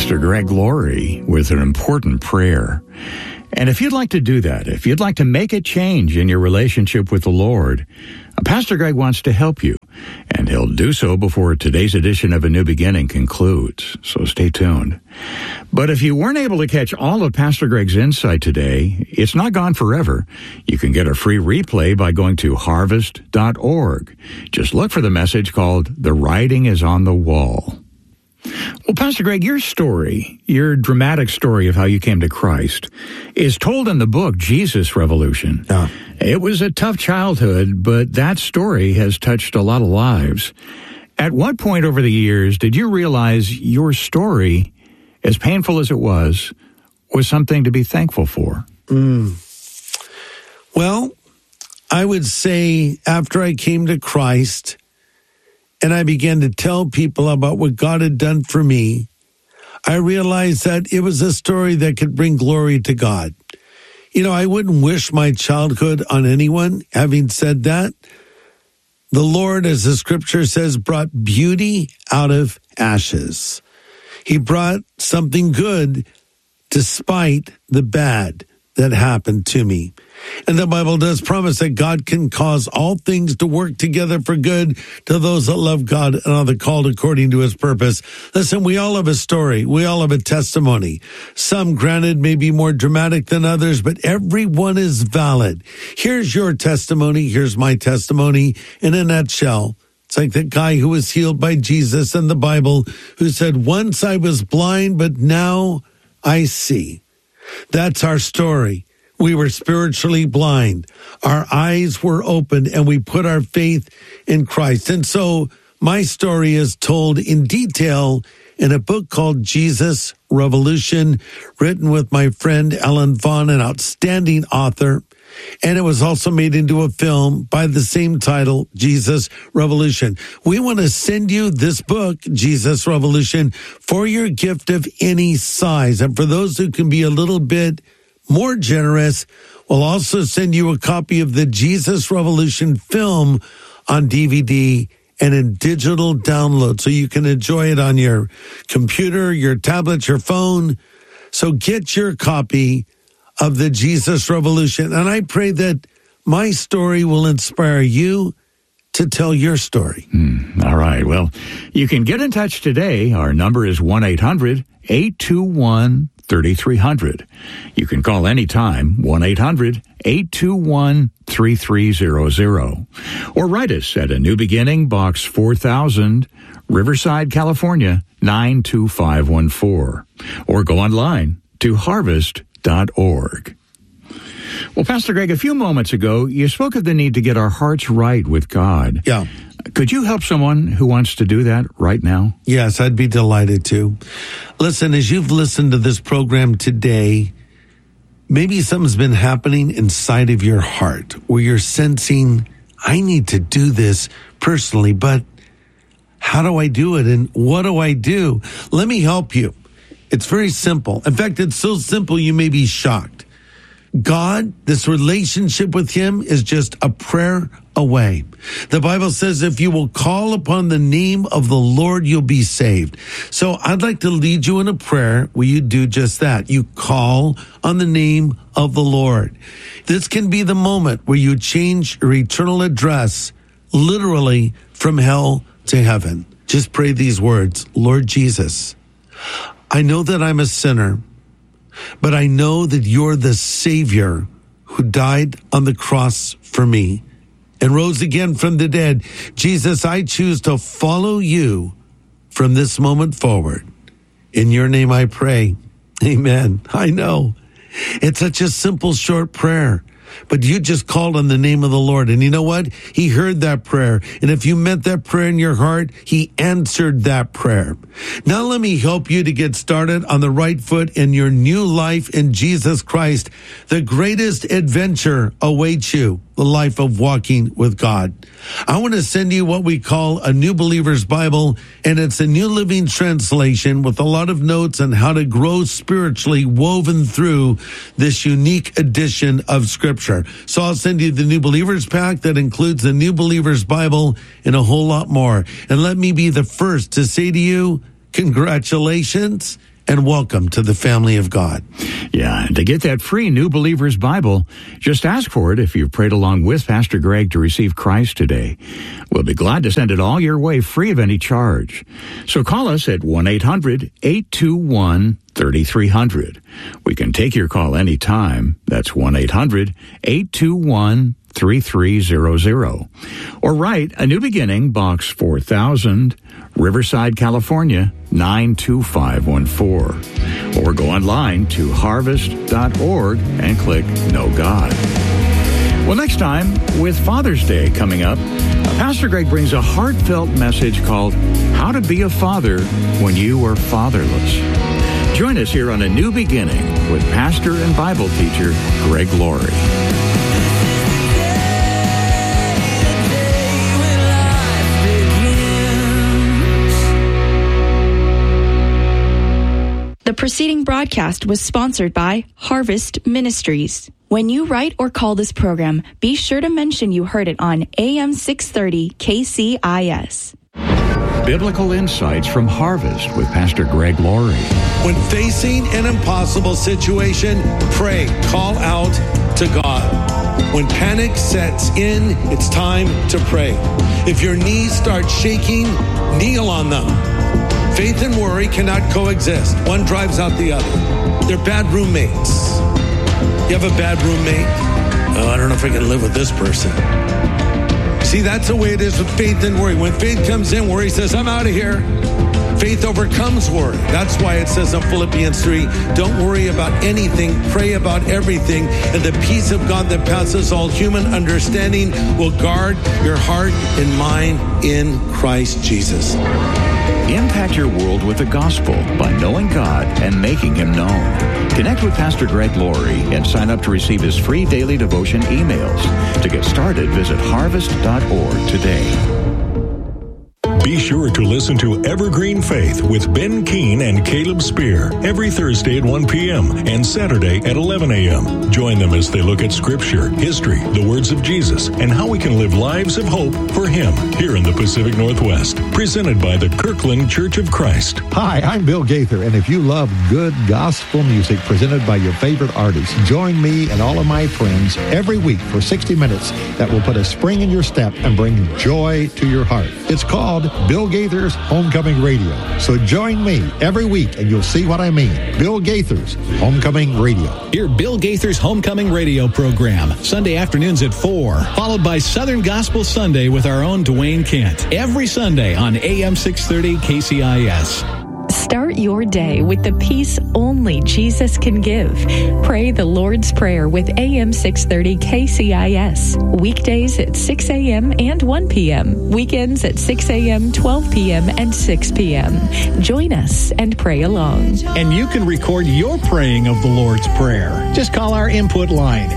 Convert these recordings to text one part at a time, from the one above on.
Pastor Greg Laurie with an important prayer. And if you'd like to do that, if you'd like to make a change in your relationship with the Lord, Pastor Greg wants to help you, and he'll do so before today's edition of A New Beginning concludes, so stay tuned. But if you weren't able to catch all of Pastor Greg's insight today, it's not gone forever. You can get a free replay by going to harvest.org. Just look for the message called The Writing is on the Wall. Well, Pastor Greg, your story, your dramatic story of how you came to Christ, is told in the book, Jesus Revolution. Yeah. It was a tough childhood, but that story has touched a lot of lives. At what point over the years did you realize your story, as painful as it was something to be thankful for? Well, I would say after I came to Christ, and I began to tell people about what God had done for me, I realized that it was a story that could bring glory to God. You know, I wouldn't wish my childhood on anyone. Having said that, the Lord, as the scripture says, brought beauty out of ashes. He brought something good despite the bad that happened to me. And the Bible does promise that God can cause all things to work together for good to those that love God and are the called according to his purpose. Listen, we all have a story. We all have a testimony. Some, granted, may be more dramatic than others, but everyone is valid. Here's your testimony. Here's my testimony in a nutshell. It's like the guy who was healed by Jesus in the Bible who said, once I was blind, but now I see. That's our story. We were spiritually blind. Our eyes were opened and we put our faith in Christ. And so my story is told in detail in a book called Jesus Revolution, written with my friend Ellen Vaughn, an outstanding author. And it was also made into a film by the same title, Jesus Revolution. We want to send you this book, Jesus Revolution, for your gift of any size. And for those who can be a little bit more generous, we'll also send you a copy of the Jesus Revolution film on DVD and in digital download so you can enjoy it on your computer, your tablet, your phone. So get your copy of the Jesus Revolution. And I pray that my story will inspire you to tell your story. All right. Well, you can get in touch today. Our number is 1-800-821-3300. You can call anytime, 1-800-821-3300. Or write us at A New Beginning, Box 4000, Riverside, California, 92514. Or go online to harvest.org. Well, Pastor Greg, a few moments ago, you spoke of the need to get our hearts right with God. Yeah. Could you help someone who wants to do that right now? Yes, I'd be delighted to. Listen, as you've listened to this program today, maybe something's been happening inside of your heart where you're sensing, I need to do this personally, but how do I do it? And what do I do? Let me help you. It's very simple. In fact, it's so simple you may be shocked. God, this relationship with him is just a prayer away. The Bible says if you will call upon the name of the Lord, you'll be saved. So I'd like to lead you in a prayer where you do just that. You call on the name of the Lord. This can be the moment where you change your eternal address, literally from hell to heaven. Just pray these words. Lord Jesus, I know that I'm a sinner, but I know that you're the Savior who died on the cross for me and rose again from the dead. Jesus, I choose to follow you from this moment forward. In your name I pray. Amen. I know. It's such a simple, short prayer. But you just called on the name of the Lord. And you know what? He heard that prayer. And if you meant that prayer in your heart, he answered that prayer. Now let me help you to get started on the right foot in your new life in Jesus Christ. The greatest adventure awaits you, the life of walking with God. I want to send you what we call a New Believer's Bible, and it's a New Living Translation with a lot of notes on how to grow spiritually woven through this unique edition of Scripture. So I'll send you the New Believer's Pack that includes the New Believer's Bible and a whole lot more. And let me be the first to say to you, congratulations and welcome to the family of God. Yeah, and to get that free New Believer's Bible, just ask for it if you've prayed along with Pastor Greg to receive Christ today. We'll be glad to send it all your way free of any charge. So call us at 1-800-821-3300. We can take your call anytime. That's 1-800-821-3300. Or write A New Beginning, Box 4000, Riverside, California, 92514. Or go online to harvest.org and click Know God. Well, next time, with Father's Day coming up, Pastor Greg brings a heartfelt message called How to Be a Father When You Are Fatherless. Join us here on A New Beginning with pastor and Bible teacher Greg Laurie. The preceding broadcast was sponsored by Harvest Ministries. When you write or call this program, be sure to mention you heard it on AM 630 KCIS. Biblical insights from Harvest with Pastor Greg Laurie. When facing an impossible situation, pray, call out to God. When panic sets in, it's time to pray. If your knees start shaking, kneel on them. Faith and worry cannot coexist. One drives out the other. They're bad roommates. You have a bad roommate? Oh, I don't know if I can live with this person. See, that's the way it is with faith and worry. When faith comes in, worry says, I'm out of here. Faith overcomes worry. That's why it says in Philippians 3, don't worry about anything, pray about everything, and the peace of God that passes all human understanding will guard your heart and mind in Christ Jesus. Impact your world with the gospel by knowing God and making Him known. Connect with Pastor Greg Laurie and sign up to receive his free daily devotion emails. To get started, visit harvest.org today. Be sure to listen to Evergreen Faith with Ben Keene and Caleb Spear every Thursday at 1 p.m. and Saturday at 11 a.m. Join them as they look at Scripture, history, the words of Jesus, and how we can live lives of hope for Him here in the Pacific Northwest. Presented by the Kirkland Church of Christ. Hi, I'm Bill Gaither, and if you love good gospel music presented by your favorite artists, join me and all of my friends every week for 60 minutes that will put a spring in your step and bring joy to your heart. It's called Bill Gaither's Homecoming Radio. So join me every week and you'll see what I mean. Bill Gaither's Homecoming Radio. Hear Bill Gaither's Homecoming Radio program, Sunday afternoons at 4, followed by Southern Gospel Sunday with our own Dwayne Kent, every Sunday on AM 630 KCIS. Start your day with the peace only Jesus can give. Pray the Lord's Prayer with AM 630 KCIS. Weekdays at 6 a.m. and 1 p.m. Weekends at 6 a.m., 12 p.m., and 6 p.m. Join us and pray along. And you can record your praying of the Lord's Prayer. Just call our input line,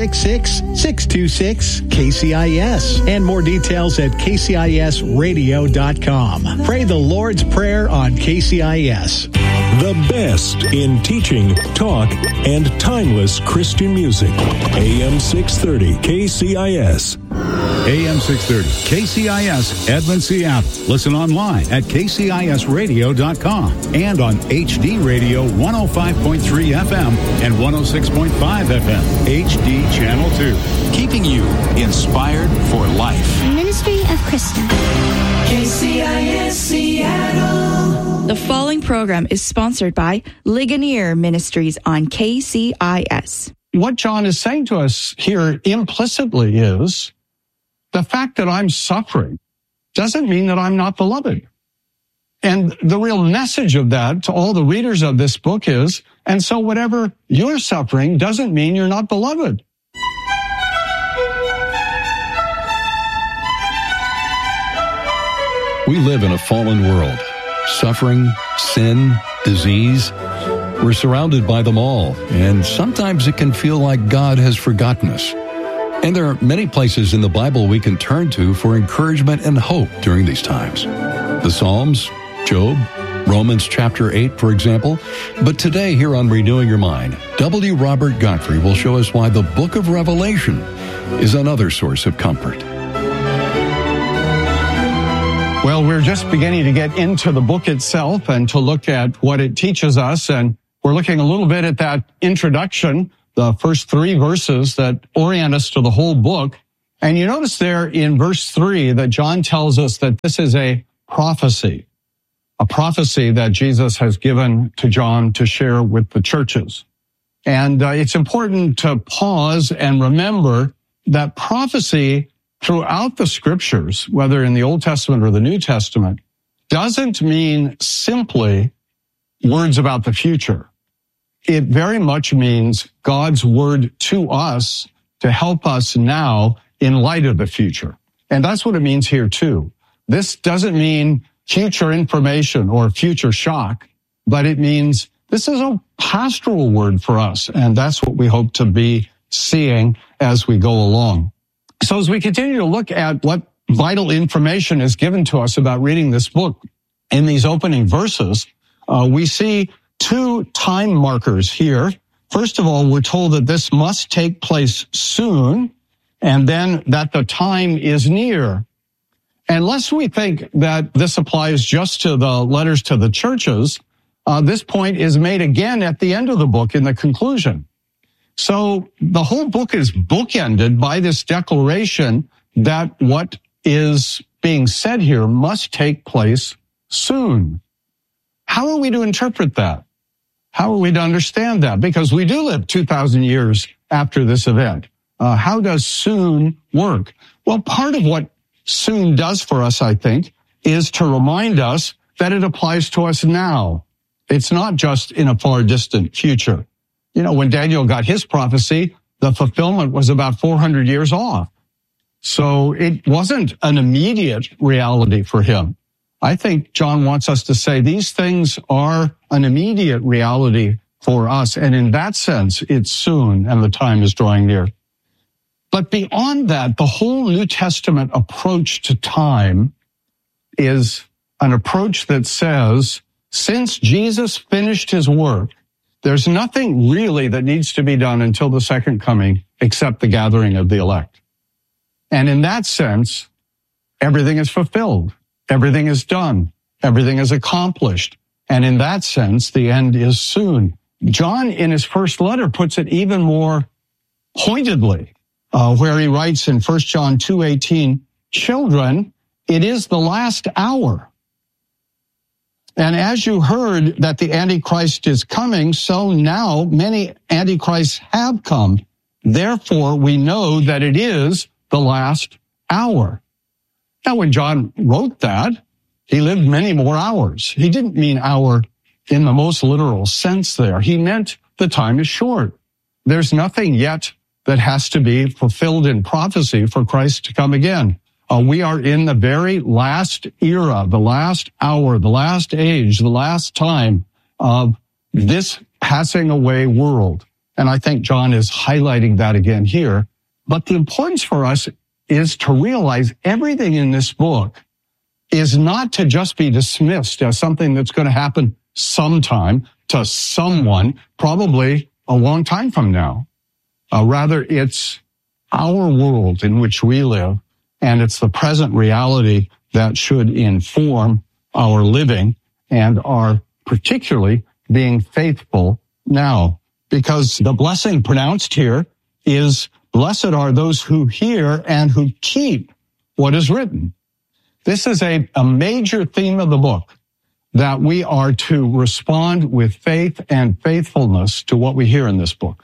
866-626-KCIS. And more details at kcisradio.com. Pray the Lord's Prayer on KCIS. The best in teaching, talk, and timeless Christian music. AM 630 KCIS. AM 630 KCIS, Edmond, Seattle. Listen online at kcisradio.com and on HD Radio 105.3 FM and 106.5 FM, HD Channel 2. Keeping you inspired for life. Ministry of Christian. KCIS Seattle. The following program is sponsored by Ligonier Ministries on KCIS. What John is saying to us here implicitly is the fact that I'm suffering doesn't mean that I'm not beloved. And the real message of that to all the readers of this book is, and so whatever you're suffering doesn't mean you're not beloved. We live in a fallen world. Suffering, sin, disease. We're surrounded by them all, and sometimes it can feel like God has forgotten us. And there are many places in the Bible we can turn to for encouragement and hope during these times. The Psalms, Job, Romans chapter 8, for example. But today here on Renewing Your Mind, W. Robert Godfrey will show us why the book of Revelation is another source of comfort. Well, we're just beginning to get into the book itself and to look at what it teaches us. And we're looking a little bit at that introduction, the first 3 verses that orient us to the whole book. And you notice there in verse 3 that John tells us that this is a prophecy that Jesus has given to John to share with the churches. And it's important to pause and remember that prophecy throughout the scriptures, whether in the Old Testament or the New Testament, doesn't mean simply words about the future. It very much means God's word to us to help us now in light of the future. And that's what it means here too. This doesn't mean future information or future shock, but it means this is a pastoral word for us. And that's what we hope to be seeing as we go along. So as we continue to look at what vital information is given to us about reading this book in these opening verses, we see 2 time markers here. First of all, we're told that this must take place soon, and then that the time is near. And lest we think that this applies just to the letters to the churches, this point is made again at the end of the book in the conclusion. So the whole book is bookended by this declaration that what is being said here must take place soon. How are we to interpret that? How are we to understand that? Because we do live 2,000 years after this event. How does soon work? Well, part of what soon does for us, I think, is to remind us that it applies to us now. It's not just in a far distant future. You know, when Daniel got his prophecy, the fulfillment was about 400 years off. So it wasn't an immediate reality for him. I think John wants us to say these things are an immediate reality for us. And in that sense, it's soon and the time is drawing near. But beyond that, the whole New Testament approach to time is an approach that says, since Jesus finished his work, there's nothing really that needs to be done until the second coming except the gathering of the elect. And in that sense, everything is fulfilled. Everything is done. Everything is accomplished. And in that sense, the end is soon. John, in his first letter, puts it even more pointedly, where he writes in 1 John 2:18, "Children, it is the last hour. And as you heard that the Antichrist is coming, so now many Antichrists have come. Therefore, we know that it is the last hour." Now, when John wrote that, he lived many more hours. He didn't mean hour in the most literal sense there. He meant the time is short. There's nothing yet that has to be fulfilled in prophecy for Christ to come again. We are in the very last era, the last hour, the last age, the last time of this passing away world. And I think John is highlighting that again here. But the importance for us is to realize everything in this book is not to just be dismissed as something that's going to happen sometime to someone, probably a long time from now. Rather, it's our world in which we live, and it's the present reality that should inform our living and our particularly being faithful now. Because the blessing pronounced here is, blessed are those who hear and who keep what is written. This is a major theme of the book, that we are to respond with faith and faithfulness to what we hear in this book.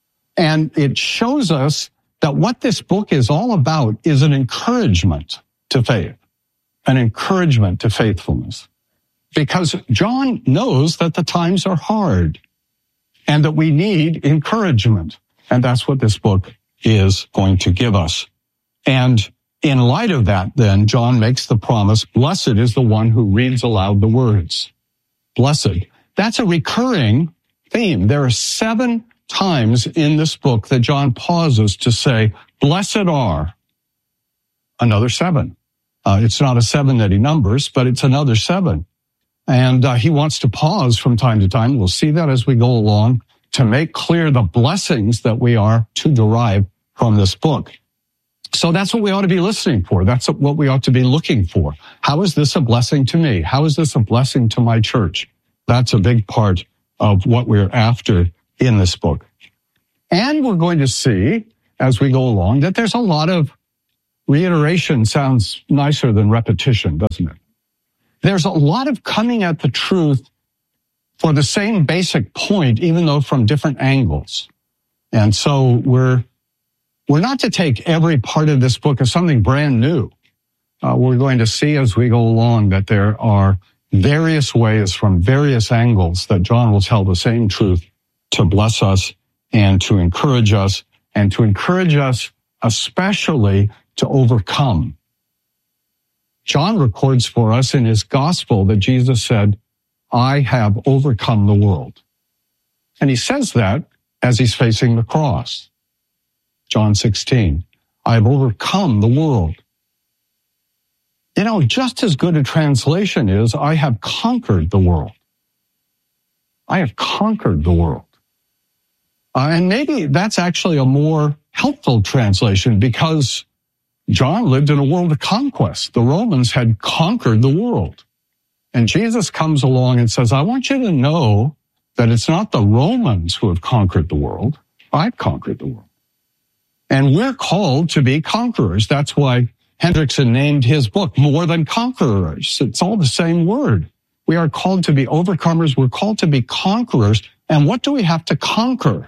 And it shows us that what this book is all about is an encouragement to faith, an encouragement to faithfulness. Because John knows that the times are hard and that we need encouragement. And that's what this book is going to give us. And in light of that, then, John makes the promise, blessed is the one who reads aloud the words. Blessed. That's a recurring theme. There are 7 times in this book that John pauses to say, blessed are, another 7. It's not a 7 that he numbers, but it's another 7. And he wants to pause from time to time. We'll see that as we go along to make clear the blessings that we are to derive from this book. So that's what we ought to be listening for. That's what we ought to be looking for. How is this a blessing to me? How is this a blessing to my church? That's a big part of what we're after in this book. And we're going to see, as we go along, that there's a lot of reiteration. Sounds nicer than repetition, doesn't it? There's a lot of coming at the truth for the same basic point, even though from different angles. And so we're not to take every part of this book as something brand new. We're going to see as we go along that there are various ways from various angles that John will tell the same truth to bless us and to encourage us especially to overcome. John records for us in his gospel that Jesus said, I have overcome the world. And he says that as he's facing the cross. John 16, I have overcome the world. You know, just as good a translation is, I have conquered the world. I have conquered the world. And maybe that's actually a more helpful translation because John lived in a world of conquest. The Romans had conquered the world. And Jesus comes along and says, I want you to know that it's not the Romans who have conquered the world. I've conquered the world. And we're called to be conquerors. That's why Hendrickson named his book More Than Conquerors. It's all the same word. We are called to be overcomers. We're called to be conquerors. And what do we have to conquer?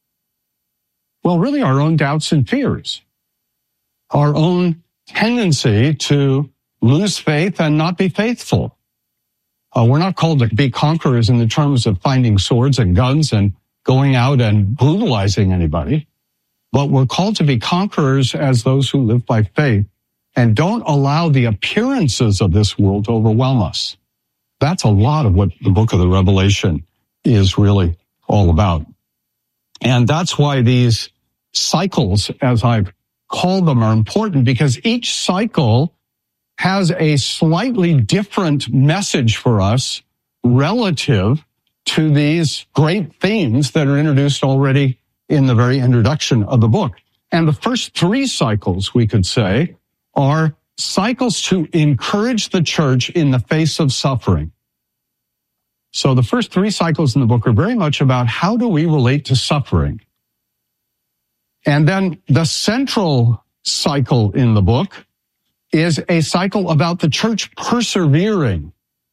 Well, really our own doubts and fears, our own tendency to lose faith and not be faithful. We're not called to be conquerors in the terms of finding swords and guns and going out and brutalizing anybody, but we're called to be conquerors as those who live by faith and don't allow the appearances of this world to overwhelm us. That's a lot of what the book of the Revelation is really all about. And that's why these cycles, as I've called them, are important because each cycle has a slightly different message for us relative to these great themes that are introduced already in the very introduction of the book. And the first three cycles, we could say, are cycles to encourage the church in the face of suffering. So the first three cycles in the book are very much about how do we relate to suffering. And then the central cycle in the book is a cycle about the church persevering.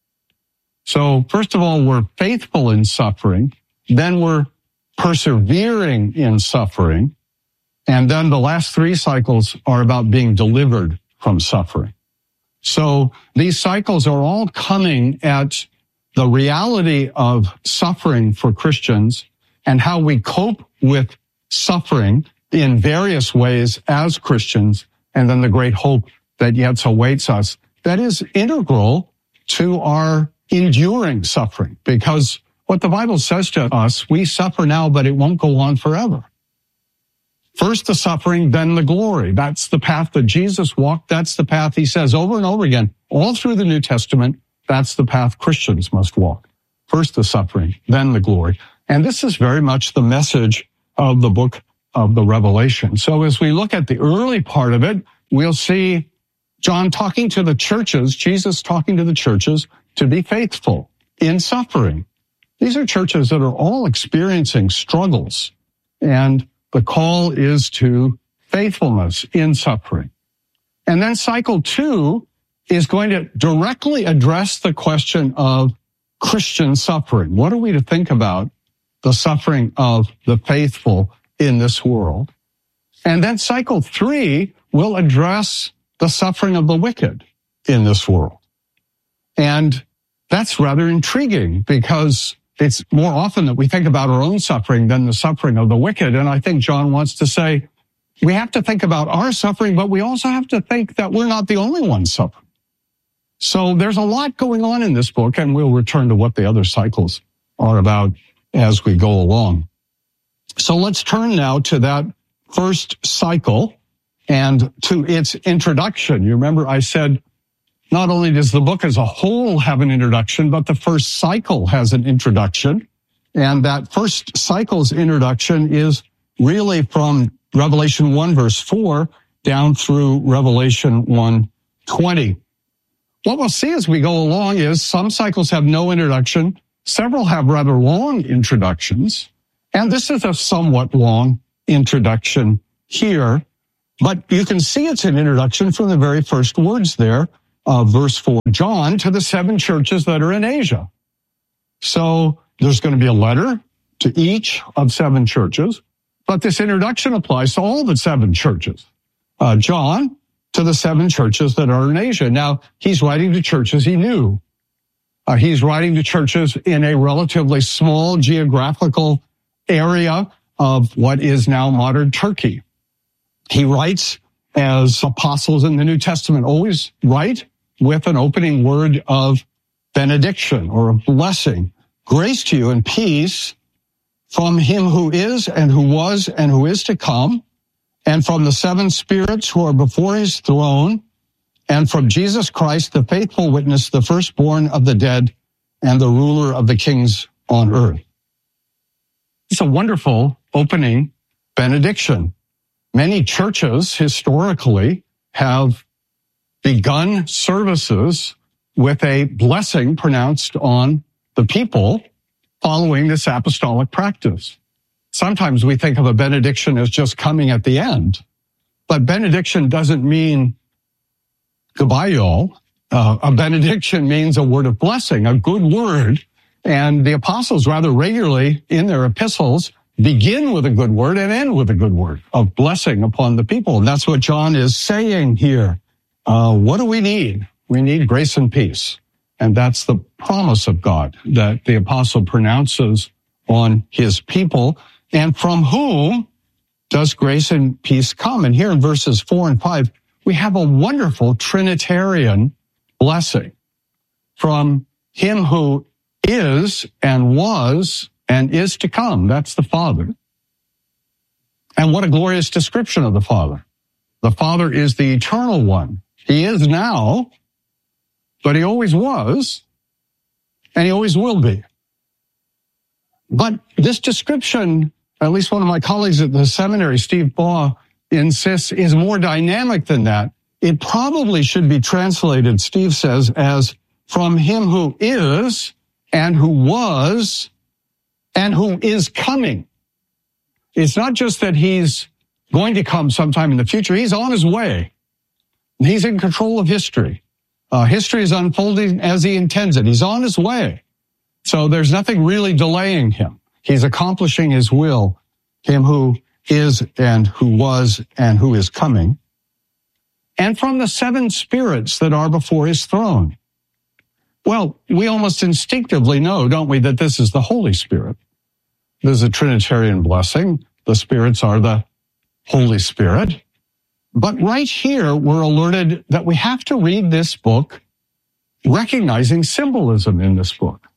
So first of all, we're faithful in suffering, then we're persevering in suffering, and then the last three cycles are about being delivered from suffering. So these cycles are all coming at the reality of suffering for Christians and how we cope with suffering in various ways as Christians, and then the great hope that yet awaits us that is integral to our enduring suffering. Because what the Bible says to us, we suffer now, but it won't go on forever. First the suffering, then the glory. That's the path that Jesus walked. That's the path he says over and over again, all through the New Testament. That's the path Christians must walk. First the suffering, then the glory. And this is very much the message of the book of the Revelation. So as we look at the early part of it, we'll see John talking to the churches, Jesus talking to the churches to be faithful in suffering. These are churches that are all experiencing struggles, and the call is to faithfulness in suffering. And then cycle 2 is going to directly address the question of Christian suffering. What are we to think about the suffering of the faithful in this world? And then cycle 3 will address the suffering of the wicked in this world. And that's rather intriguing because it's more often that we think about our own suffering than the suffering of the wicked. And I think John wants to say we have to think about our suffering, but we also have to think that we're not the only ones suffering. So there's a lot going on in this book, and we'll return to what the other cycles are about as we go along. So let's turn now to that first cycle and to its introduction. You remember I said not only does the book as a whole have an introduction, but the first cycle has an introduction. And that first cycle's introduction is really from Revelation 1 verse 4. down through Revelation 1:20. What we'll see as we go along is some cycles have no introduction, several have rather long introductions, and this is a somewhat long introduction here, but you can see it's an introduction from the very first words there, verse 4, John to the 7 churches that are in Asia. So there's going to be a letter to each of 7 churches, but this introduction applies to all the 7 churches. John to the 7 churches that are in Asia. Now, he's writing to churches he knew. He's writing to churches in a relatively small geographical area of what is now modern Turkey. He writes, as apostles in the New Testament always write, with an opening word of benediction or a blessing. Grace to you and peace from him who is and who was and who is to come, and from the 7 spirits who are before his throne, and from Jesus Christ, the faithful witness, the firstborn of the dead, and the ruler of the kings on earth. It's a wonderful opening benediction. Many churches historically have begun services with a blessing pronounced on the people following this apostolic practice. Sometimes we think of a benediction as just coming at the end, but benediction doesn't mean goodbye, y'all. A benediction means a word of blessing, a good word. And the apostles rather regularly in their epistles begin with a good word and end with a good word of blessing upon the people. And that's what John is saying here. What do we need? We need grace and peace. And that's the promise of God that the apostle pronounces on his people. And from whom does grace and peace come? And here in verses 4 and 5, we have a wonderful Trinitarian blessing from him who is and was and is to come. That's the Father. And what a glorious description of the Father. The Father is the eternal one. He is now, but he always was, and he always will be. But this description, at least one of my colleagues at the seminary, Steve Baugh, insists is more dynamic than that. It probably should be translated, Steve says, as from him who is and who was and who is coming. It's not just that he's going to come sometime in the future. He's on his way. He's in control of history. History is unfolding as he intends it. He's on his way. So there's nothing really delaying him. He's accomplishing his will, him who is and who was and who is coming. And from the 7 spirits that are before his throne. Well, we almost instinctively know, don't we, that this is the Holy Spirit. There's a Trinitarian blessing. The spirits are the Holy Spirit. But right here, we're alerted that we have to read this book recognizing symbolism in this book.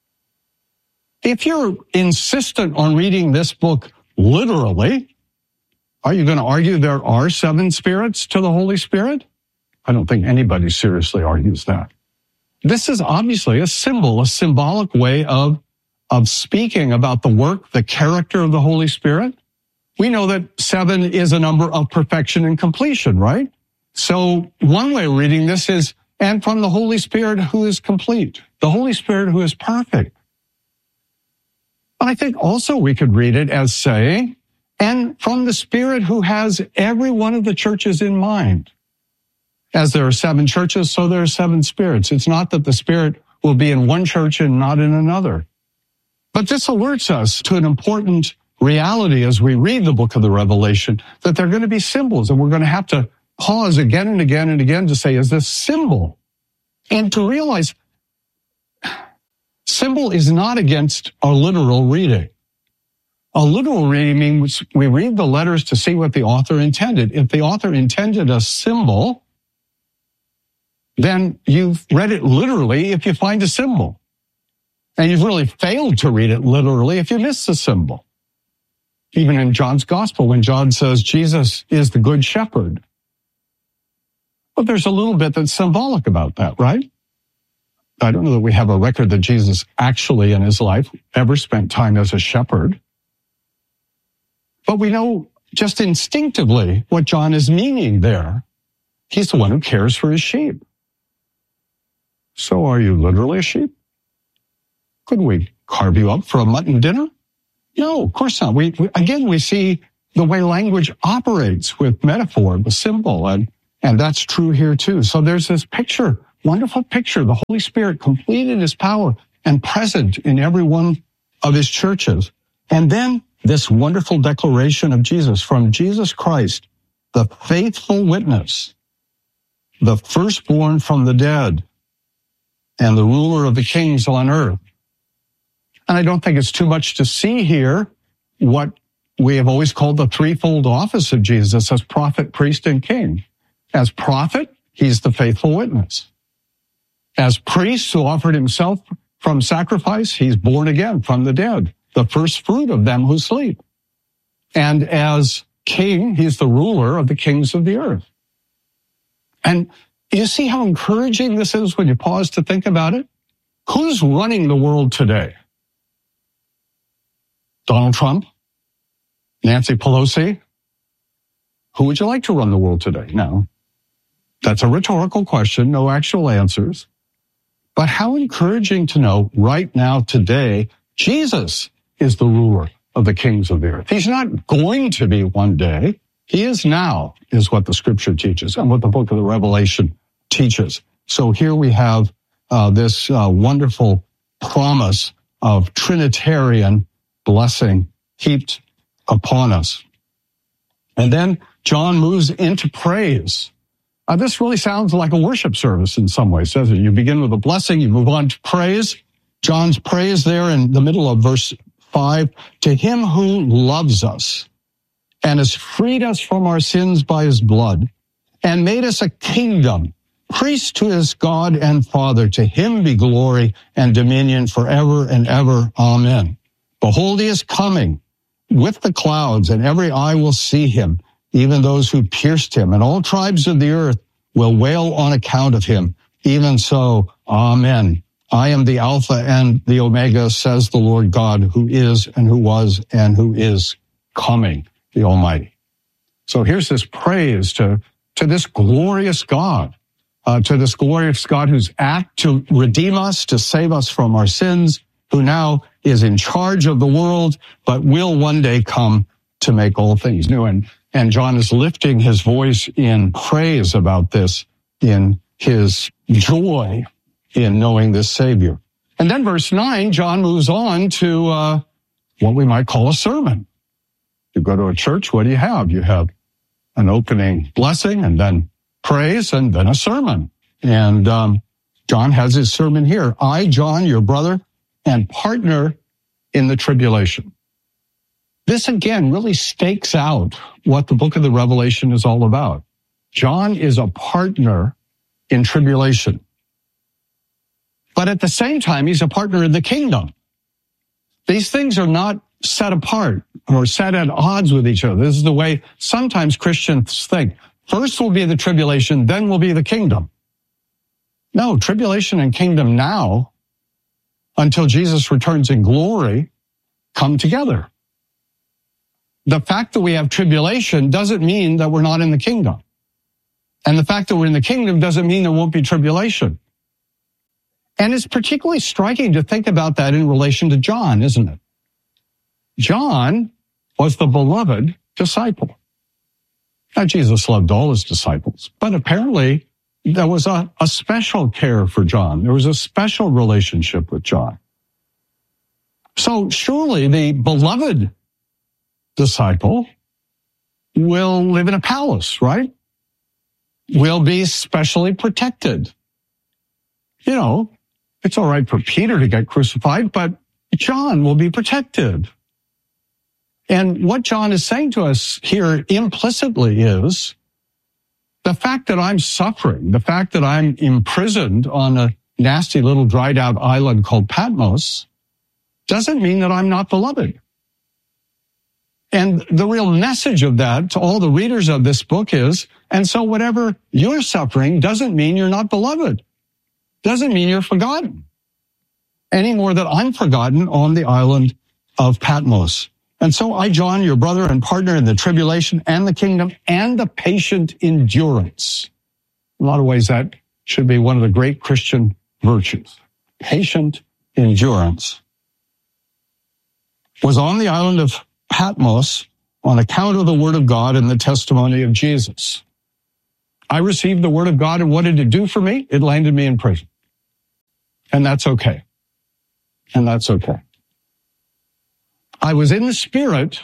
If you're insistent on reading this book literally, are you going to argue there are 7 spirits to the Holy Spirit? I don't think anybody seriously argues that. This is obviously a symbol, a symbolic way of speaking about the work, the character of the Holy Spirit. We know that 7 is a number of perfection and completion, right? So one way of reading this is, and from the Holy Spirit who is complete, the Holy Spirit who is perfect. But I think also we could read it as saying, and from the Spirit who has every one of the churches in mind. As there are 7 churches, so there are 7 spirits. It's not that the Spirit will be in one church and not in another. But this alerts us to an important reality as we read the book of the Revelation, that there are going to be symbols, and we're going to have to pause again and again and again to say, is this symbol? And to realize symbol is not against a literal reading. A literal reading means we read the letters to see what the author intended. If the author intended a symbol, then you've read it literally if you find a symbol. And you've really failed to read it literally if you miss the symbol. Even in John's gospel, when John says Jesus is the good shepherd. But there's a little bit that's symbolic about that, right? I don't know that we have a record that Jesus actually in his life ever spent time as a shepherd. But we know just instinctively what John is meaning there. He's the one who cares for his sheep. So are you literally a sheep? Could we carve you up for a mutton dinner? No, of course not. We see the way language operates with metaphor, with symbol, and that's true here too. So there's this picture, wonderful picture, the Holy Spirit complete in his power and present in every one of his churches. And then this wonderful declaration of Jesus from Jesus Christ, the faithful witness, the firstborn from the dead, and the ruler of the kings on earth. And I don't think it's too much to see here what we have always called the threefold office of Jesus as prophet, priest, and king. As prophet, he's the faithful witness. As priest who offered himself from sacrifice, he's born again from the dead, the first fruit of them who sleep. And as king, he's the ruler of the kings of the earth. And you see how encouraging this is when you pause to think about it? Who's running the world today? Donald Trump? Nancy Pelosi? Who would you like to run the world today? No. That's a rhetorical question, no actual answers. But how encouraging to know right now, today, Jesus is the ruler of the kings of the earth. He's not going to be one day. He is now, is what the scripture teaches and what the book of the Revelation teaches. So here we have this wonderful promise of Trinitarian blessing heaped upon us. And then John moves into praise. This really sounds like a worship service in some ways, doesn't it? You begin with a blessing, you move on to praise. John's praise there in the middle of verse 5, to him who loves us and has freed us from our sins by his blood and made us a kingdom, priest to his God and Father. To him be glory and dominion forever and ever. Amen. Behold, he is coming with the clouds, and every eye will see him, even those who pierced him, and all tribes of the earth will wail on account of him. Even so, amen. I am the Alpha and the Omega, says the Lord God, who is and who was and who is coming, the Almighty. So here's this praise to this glorious God, who's act to redeem us, to save us from our sins, who now is in charge of the world, but will one day come to make all things new. And John is lifting his voice in praise about this, in his joy in knowing this Savior. And then verse 9, John moves on to what we might call a sermon. You go to a church, what do you have? You have an opening blessing, and then praise, and then a sermon. And John has his sermon here. I, John, your brother and partner in the tribulation. This again really stakes out what the book of the Revelation is all about. John is a partner in tribulation. But at the same time, he's a partner in the kingdom. These things are not set apart or set at odds with each other. This is the way sometimes Christians think. First will be the tribulation, then will be the kingdom. No, tribulation and kingdom now, until Jesus returns in glory, come together. The fact that we have tribulation doesn't mean that we're not in the kingdom. And the fact that we're in the kingdom doesn't mean there won't be tribulation. And it's particularly striking to think about that in relation to John, isn't it? John was the beloved disciple. Now, Jesus loved all his disciples, but apparently there was a special care for John. There was a special relationship with John. So surely the beloved disciple will live in a palace, right? Will be specially protected. You know, it's all right for Peter to get crucified, but John will be protected. And what John is saying to us here implicitly is the fact that I'm suffering, the fact that I'm imprisoned on a nasty little dried out island called Patmos doesn't mean that I'm not beloved. And the real message of that to all the readers of this book is, and so whatever you're suffering doesn't mean you're not beloved. Doesn't mean you're forgotten. Any more that I'm forgotten on the island of Patmos. And so I, John, your brother and partner in the tribulation and the kingdom and the patient endurance. In a lot of ways, that should be one of the great Christian virtues. Patient endurance. Was on the island of Patmos on account of the word of God and the testimony of Jesus. I received the word of God, and what did it do for me? It landed me in prison. And that's okay. And that's okay. I was in the Spirit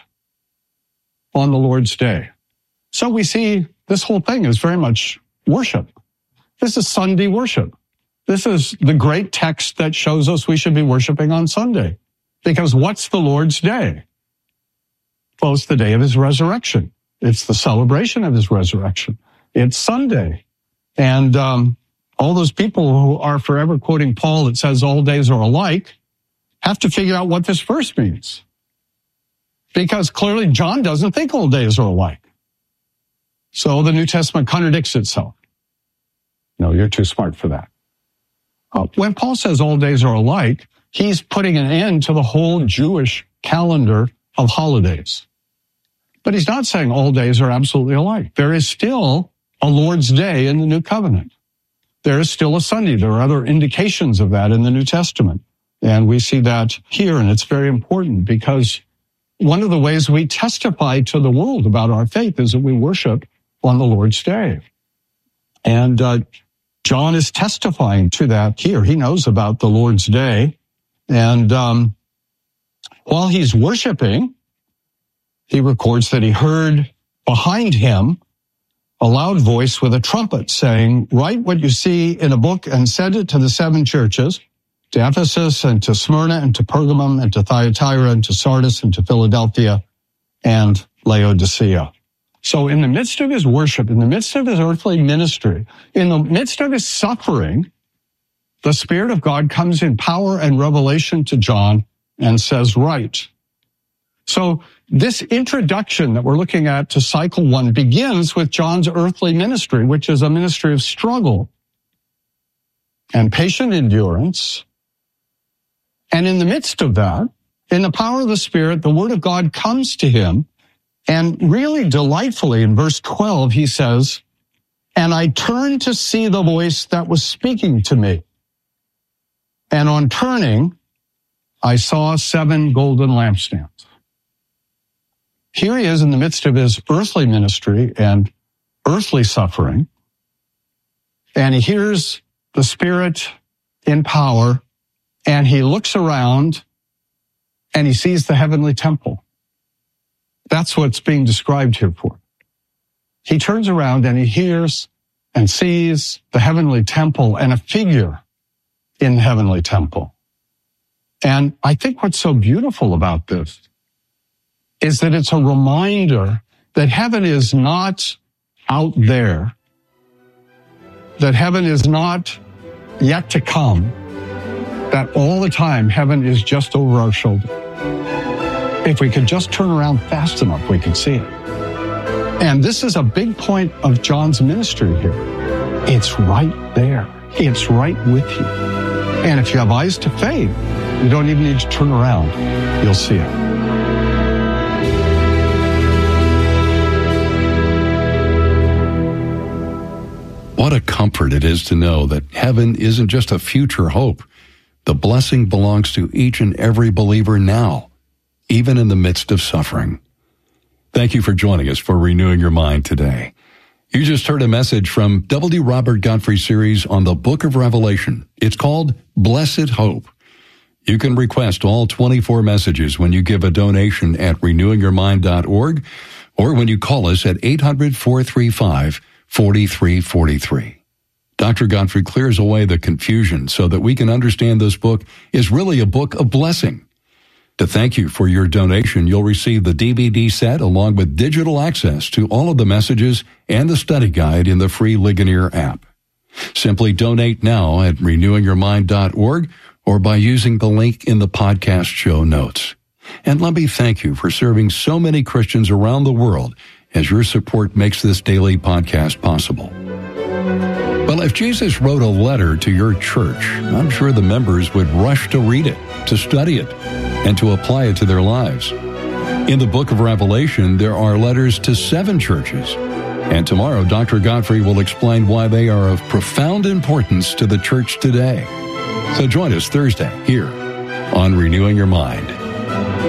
on the Lord's day. So we see this whole thing is very much worship. This is Sunday worship. This is the great text that shows us we should be worshiping on Sunday. Because what's the Lord's day? Well, it's the day of his resurrection. It's the celebration of his resurrection. It's Sunday. And all those people who are forever quoting Paul that says all days are alike have to figure out what this verse means. Because clearly John doesn't think all days are alike. So the New Testament contradicts itself. No, you're too smart for that. When Paul says all days are alike, he's putting an end to the whole Jewish calendar of holidays. But he's not saying all days are absolutely alike. There is still a Lord's Day in the New Covenant. There is still a Sunday. There are other indications of that in the New Testament. And we see that here, and it's very important because one of the ways we testify to the world about our faith is that we worship on the Lord's Day. And John is testifying to that here. He knows about the Lord's Day. And while he's worshiping, he records that he heard behind him a loud voice with a trumpet saying, "Write what you see in a book and send it to the 7 churches, to Ephesus and to Smyrna and to Pergamum and to Thyatira and to Sardis and to Philadelphia and Laodicea." So in the midst of his worship, in the midst of his earthly ministry, in the midst of his suffering, the Spirit of God comes in power and revelation to John and says, "Write." So this introduction that we're looking at to cycle 1 begins with John's earthly ministry, which is a ministry of struggle and patient endurance. And in the midst of that, in the power of the Spirit, the Word of God comes to him. And really delightfully, in verse 12, he says, "And I turned to see the voice that was speaking to me. And on turning, I saw 7 golden lampstands." Here he is in the midst of his earthly ministry and earthly suffering. And he hears the Spirit in power, and he looks around and he sees the heavenly temple. That's what's being described here for. He turns around and he hears and sees the heavenly temple and a figure in the heavenly temple. And I think what's so beautiful about this is that it's a reminder that heaven is not out there, that heaven is not yet to come, that all the time heaven is just over our shoulder. If we could just turn around fast enough, we could see it. And this is a big point of John's ministry here. It's right there. It's right with you. And if you have eyes to faith, you don't even need to turn around. You'll see it. What a comfort it is to know that heaven isn't just a future hope. The blessing belongs to each and every believer now, even in the midst of suffering. Thank you for joining us for Renewing Your Mind today. You just heard a message from W. Robert Godfrey series on the Book of Revelation. It's called Blessed Hope. You can request all 24 messages when you give a donation at renewingyourmind.org or when you call us at 800-435-4343. Dr. Godfrey clears away the confusion so that we can understand this book is really a book of blessing. To thank you for your donation, you'll receive the DVD set along with digital access to all of the messages and the study guide in the free Ligonier app. Simply donate now at renewingyourmind.org or by using the link in the podcast show notes. And let me thank you for serving so many Christians around the world as your support makes this daily podcast possible. Well, if Jesus wrote a letter to your church, I'm sure the members would rush to read it, to study it, and to apply it to their lives. In the book of Revelation, there are letters to 7 churches. And tomorrow, Dr. Godfrey will explain why they are of profound importance to the church today. So join us Thursday here on Renewing Your Mind.